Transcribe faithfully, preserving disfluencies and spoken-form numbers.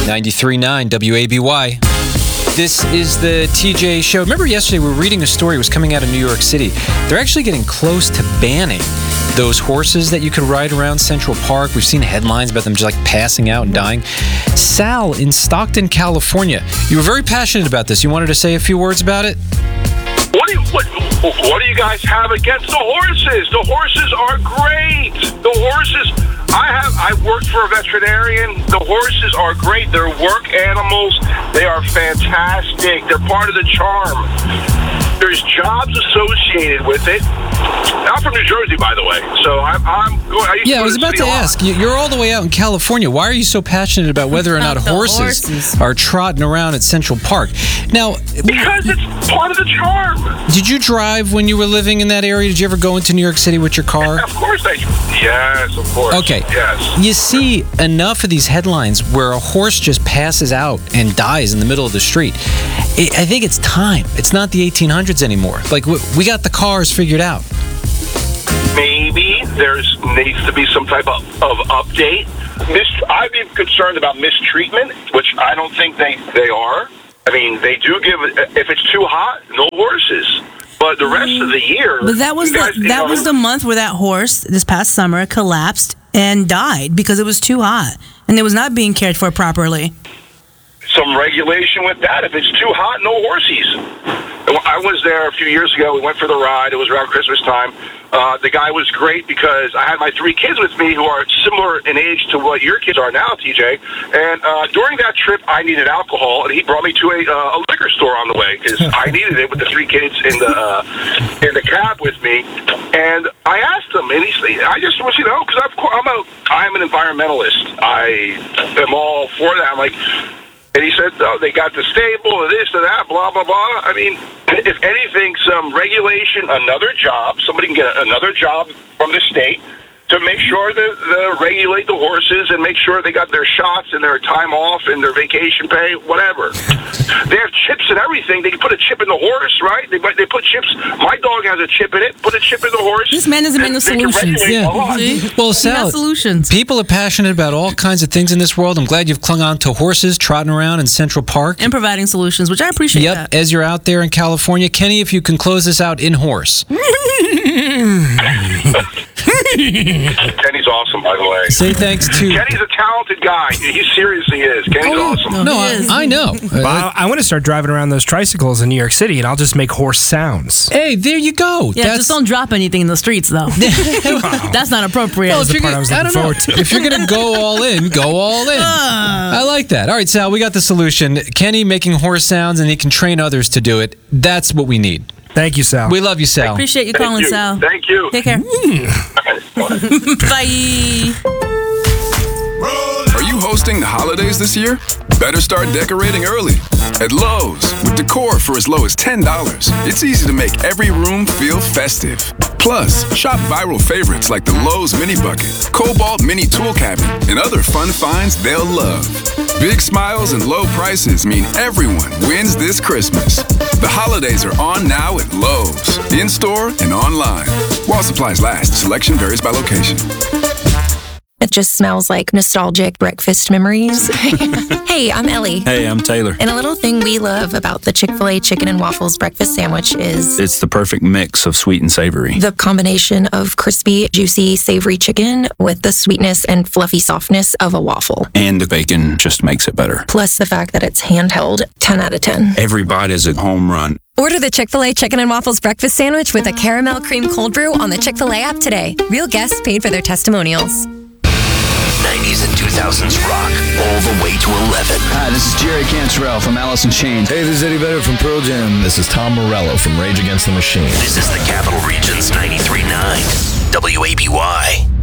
ninety-three point nine W A B Y. This is the T J Show. Remember yesterday we were reading a story. It was coming out of New York City. They're actually getting close to banning those horses that you could ride around Central Park. We've seen headlines about them just like passing out and dying. Sal in Stockton, California. You were very passionate about this. You wanted to say a few words about it? What do you what, what do you guys have against the horses? The horses are great. The horses. I have. I worked for a veterinarian. The horses are great. They're work animals. They are fantastic. They're part of the charm. There's jobs associated with it. I'm from New Jersey, by the way, so I'm. I'm going. I yeah, to I was about to ask. You're all the way out in California. Why are you so passionate about whether or not horses, horses are trotting around at Central Park? Now, because it's part of the charm. Did you drive when you were living in that area? Did you ever go into New York City with your car? Of course I. Yes, of course. Okay. Yes. You see enough of these headlines where a horse just passes out and dies in the middle of the street. I think it's time. It's not the eighteen hundreds anymore. Like, we got the cars figured out. Maybe there's needs to be some type of, of update. Mis- I'd be concerned about mistreatment, which I don't think they, they are. I mean, they do give, if it's too hot, no horses. But the rest of the year... But that was guys, the that know, was the month where that horse, this past summer, collapsed and died because it was too hot. And it was not being cared for properly. Some regulation with that. If it's too hot, no horsies. I was there a few years ago. We went for the ride. It was around Christmas time. Uh, the guy was great because I had my three kids with me who are similar in age to what your kids are now, T J. And uh, during that trip, I needed alcohol, and he brought me to a, uh, a liquor store on the way because I needed it with the three kids in the uh, in the cab with me. And I asked him, and he said, "I just want you to know, because I'm a I'm an environmentalist. I am all for that." I'm like. And he said, oh, they got the stable, and this and that, blah, blah, blah. I mean, if anything, some regulation, another job, somebody can get another job from the state to make sure that they regulate the horses and make sure they got their shots and their time off and their vacation pay, whatever. They have chips and everything. They can put a chip in the horse, right? They they put chips. My dog has a chip in it. Put a chip in the horse. This man doesn't make no solutions. Yeah. Well, Sal, solutions. People are passionate about all kinds of things in this world. I'm glad you've clung on to horses trotting around in Central Park. And providing solutions, which I appreciate Yep, that. as you're out there in California. Kenny, if you can close this out in horse. Kenny's awesome, by the way. Say thanks to... Kenny's a talented guy. He seriously is. Kenny's oh, awesome. No, I, I know. Well, I, I want to start driving around those tricycles in New York City, and I'll just make horse sounds. Hey, there you go. Yeah, That's... just don't drop anything in the streets, though. Wow. That's not appropriate. Well, That's the part I was looking forward to. If you're going to go all in, go all in. Uh. I like that. All right, Sal, we got the solution. Kenny making horse sounds, and he can train others to do it. That's what we need. Thank you, Sal. We love you, Sal. I appreciate you Thank calling, you. Sal. Thank you. Take care. Mm. Bye. Are you hosting the holidays this year? Better start decorating early. At Lowe's, with decor for as low as ten dollars, it's easy to make every room feel festive. Plus, shop viral favorites like the Lowe's Mini Bucket, Cobalt Mini Tool Cabinet, and other fun finds they'll love. Big smiles and low prices mean everyone wins this Christmas. The holidays are on now at Lowe's, in-store and online. While supplies last, selection varies by location. It just smells like nostalgic breakfast memories. Hey, I'm Ellie. Hey, I'm Taylor. And a little thing we love about the Chick-fil-A Chicken and Waffles breakfast sandwich is... It's the perfect mix of sweet and savory. The combination of crispy, juicy, savory chicken with the sweetness and fluffy softness of a waffle. And the bacon just makes it better. Plus the fact that it's handheld, ten out of ten. Every bite is a home run. Order the Chick-fil-A Chicken and Waffles breakfast sandwich with a caramel cream cold brew on the Chick-fil-A app today. Real guests paid for their testimonials. nineties and two thousands rock all the way to eleven. Hi, this is Jerry Cantrell from Alice in Chains. Hey, this is Eddie Vedder from Pearl Jam. This is Tom Morello from Rage Against the Machine. This is the Capital Region's ninety-three point nine W A B Y.